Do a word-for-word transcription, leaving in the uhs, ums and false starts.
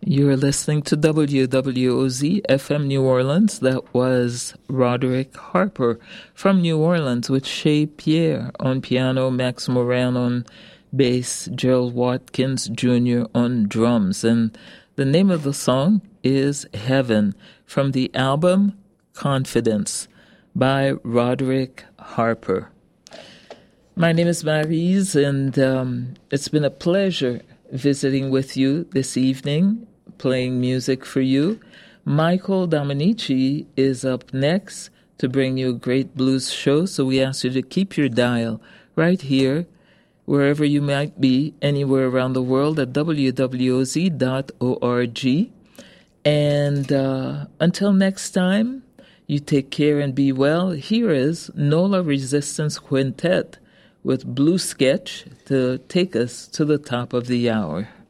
You're listening to W W O Z F M New Orleans. That was Roderick Harper from New Orleans with Shea Pierre on piano, Max Moran on bass, Gerald Watkins Junior on drums. And the name of the song is Heaven from the album Confidence by Roderick Harper. My name is Maryse, and um, it's been a pleasure visiting with you this evening, playing music for you. Michael Dominici is up next to bring you a great blues show, so we ask you to keep your dial right here, wherever you might be, anywhere around the world, at w w o z dot org. And uh, until next time, you take care and be well. Here is Nola Resistance Quintet with Blue Sketch to take us to the top of the hour.